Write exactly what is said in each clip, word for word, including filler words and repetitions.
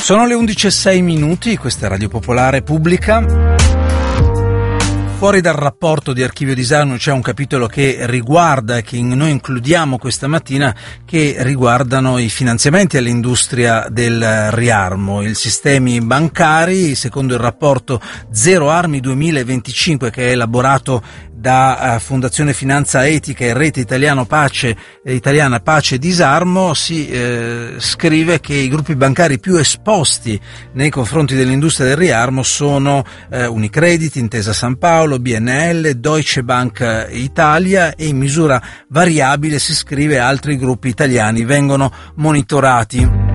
Sono le undici e sei minuti, questa è Radio Popolare Pubblica. Fuori dal rapporto di Archivio Disarmo c'è un capitolo che riguarda e che noi includiamo questa mattina, che riguardano i finanziamenti all'industria del riarmo. I sistemi bancari, secondo il rapporto Zero Armi duemilaventicinque, che è elaborato da uh, Fondazione Finanza Etica e Rete Italiano Pace, eh, Italiana Pace e Disarmo, si eh, scrive che i gruppi bancari più esposti nei confronti dell'industria del riarmo sono eh, Unicredit, Intesa San Paolo, B N L, Deutsche Bank Italia, e in misura variabile, si scrive, altri gruppi italiani vengono monitorati.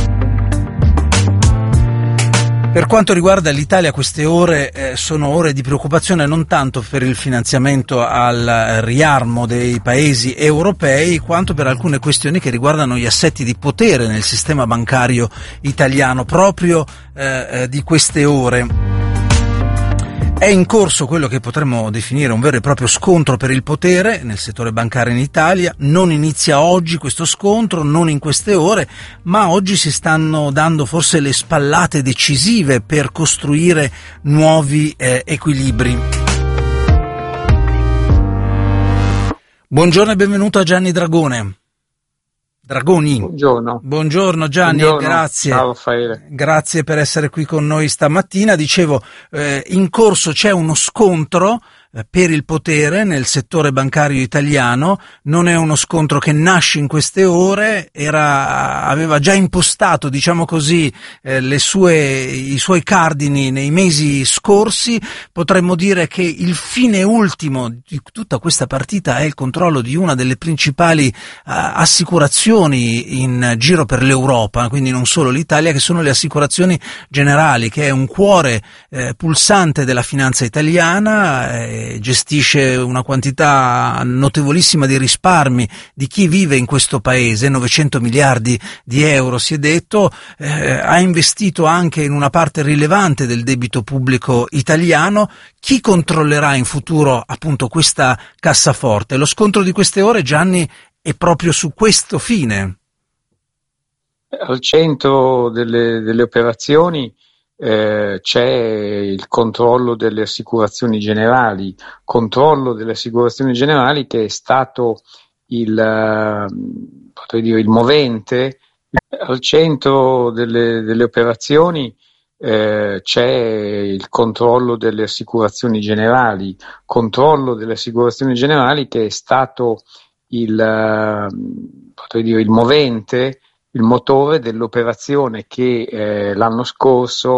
Per quanto riguarda l'Italia, queste ore eh, sono ore di preoccupazione non tanto per il finanziamento al riarmo dei paesi europei, quanto per alcune questioni che riguardano gli assetti di potere nel sistema bancario italiano proprio eh, di queste ore. È in corso quello che potremmo definire un vero e proprio scontro per il potere nel settore bancario in Italia. Non inizia oggi questo scontro, non in queste ore, ma oggi si stanno dando forse le spallate decisive per costruire nuovi eh, equilibri. Buongiorno e benvenuto a Gianni Dragone. Dragoni. Buongiorno. Buongiorno Gianni, Buongiorno. grazie. Ciao Raffaele. Grazie per essere qui con noi stamattina. Dicevo, eh, in corso c'è uno scontro eh, per il potere nel settore bancario italiano. Non è uno scontro che nasce in queste ore, era, aveva già impostato, diciamo così, eh, le sue, i suoi cardini nei mesi scorsi. Potremmo dire che il fine ultimo di tutta questa partita è il controllo di una delle principali eh, assicurazioni in giro per l'Europa, quindi non solo l'Italia, che sono le assicurazioni generali, che è un cuore eh, pulsante della finanza italiana, eh, gestisce una quantità notevolissima di risparmi di chi vive in questo paese, novecento miliardi di euro si è detto, eh, ha investito anche in una parte rilevante del debito pubblico italiano. Chi controllerà in futuro appunto questa cassaforte? Lo scontro di queste ore, Gianni, è proprio su questo fine. Al centro delle, delle operazioni eh, c'è il controllo delle assicurazioni generali, controllo delle assicurazioni generali che è stato il, potrei dire, il movente. Al centro delle, delle operazioni eh, c'è il controllo delle assicurazioni generali, controllo delle assicurazioni generali che è stato il, potrei dire, il movente, il motore dell'operazione che eh, l'anno scorso